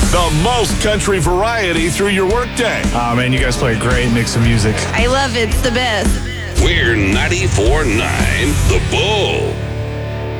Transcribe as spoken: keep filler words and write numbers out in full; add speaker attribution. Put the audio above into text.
Speaker 1: The most country variety through your workday.
Speaker 2: Oh, man, you guys play a great mix of music.
Speaker 3: I love it. It's the best.
Speaker 4: We're ninety-four point nine The Bull.